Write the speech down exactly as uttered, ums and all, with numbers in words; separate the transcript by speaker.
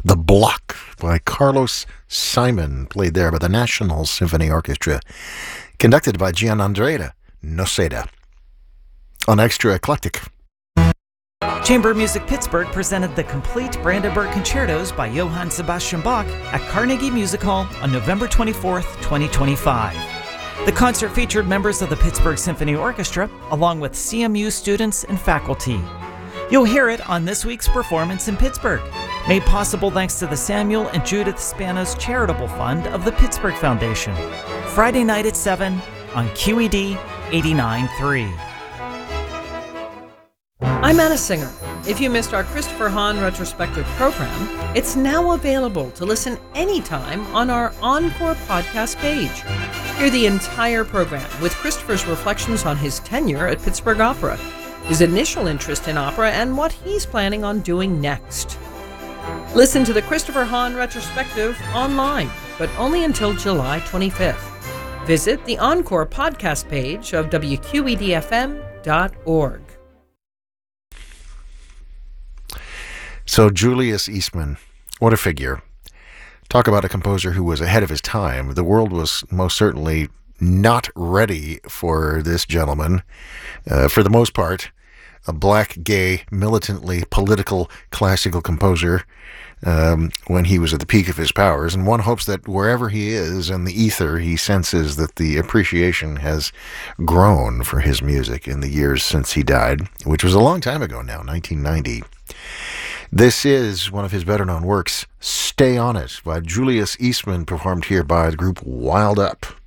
Speaker 1: The Block by Carlos Simon, played there by the National Symphony Orchestra, conducted by Gianandrea Noseda. On Extra Eclectic.
Speaker 2: Chamber Music Pittsburgh presented the complete Brandenburg Concertos by Johann Sebastian Bach at Carnegie Music Hall on November twenty-fourth, twenty twenty-five. The concert featured members of the Pittsburgh Symphony Orchestra, along with C M U students and faculty. You'll hear it on this week's performance in Pittsburgh, made possible thanks to the Samuel and Judith Spanos Charitable Fund of the Pittsburgh Foundation. Friday night at seven on Q E D eighty-nine point three.
Speaker 3: I'm Anna Singer. If you missed our Christopher Hahn retrospective program, it's now available to listen anytime on our Encore podcast page. Hear the entire program with Christopher's reflections on his tenure at Pittsburgh Opera, his initial interest in opera, and what he's planning on doing next. Listen to the Christopher Hahn retrospective online, but only until July twenty-fifth. Visit the Encore podcast page of W Q E D F M dot org.
Speaker 1: So Julius Eastman, what a figure. Talk about a composer who was ahead of his time. The world was most certainly not ready for this gentleman. Uh, for the most part, a black, gay, militantly political classical composer um, when he was at the peak of his powers. And one hopes that wherever he is in the ether, he senses that the appreciation has grown for his music in the years since he died, which was a long time ago now, nineteen ninety. This is one of his better-known works, Stay On It, by Julius Eastman, performed here by the group Wild Up.